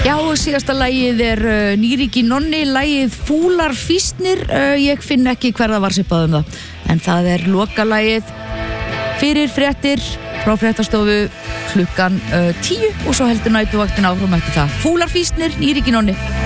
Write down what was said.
Já, síðasta lagið Nýríki Nonni, lagið Fúlar fýsnir. Ég finn ekki hver það var sipað það. En það lokalagið fyrir fréttir frá fréttastofu klukkan 10 og svo heldur nætuvaktin áfram eftir það. Fúlar fýsnir, Nýríki Nonni.